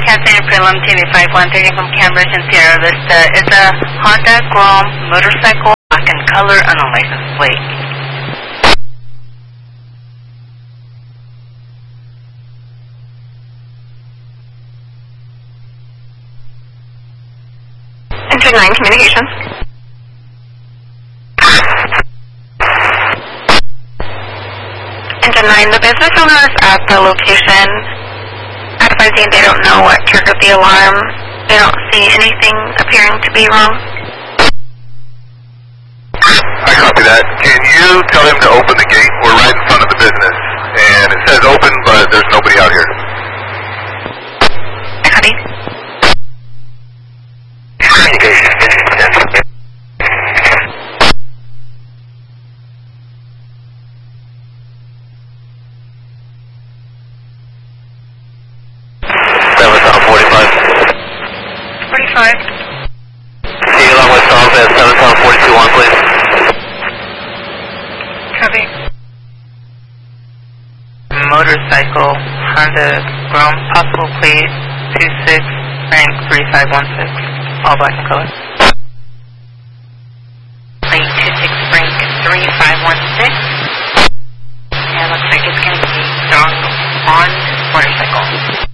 Cassidy Prelim TV513 from Cambridge and Sierra Vista. It's a Honda Grom motorcycle, black in color, on a license plate. Engine 9 communications. Engine 9, the business owner is at the location advising they don't know what triggered the alarm. They don't see anything appearing to be wrong. I copy that. Can you tell him to open the gate? We're right in front of the business. And it says open, but there's nobody out here. I copy. See you along with Charles at 742-1, please. Copy. Motorcycle, Honda Grom, possible plate 26-Frank-3516, all black in color. Plate 26-Frank-3516. Yeah, looks like it's going to be dog on motorcycle.